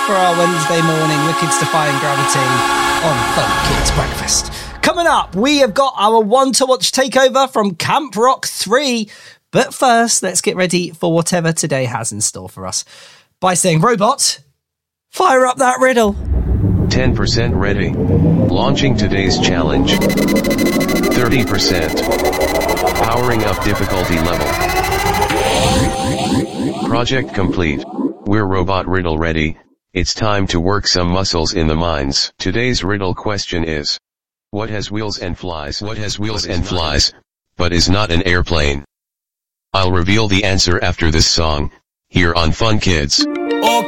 for our Wednesday morning Wickeds Defying Gravity on Fun Kids Breakfast. Coming up, we have got our one to watch takeover from Camp Rock 3. But first, let's get ready for whatever today has in store for us by saying, Robot, fire up that riddle. 10% ready. Launching today's challenge. 30%. Powering up difficulty level. Project complete. We're robot riddle ready. It's time to work some muscles in the minds. Today's riddle question is: what has wheels and flies? What has wheels and flies, but is not an airplane? I'll reveal the answer after this song, here on Fun Kids.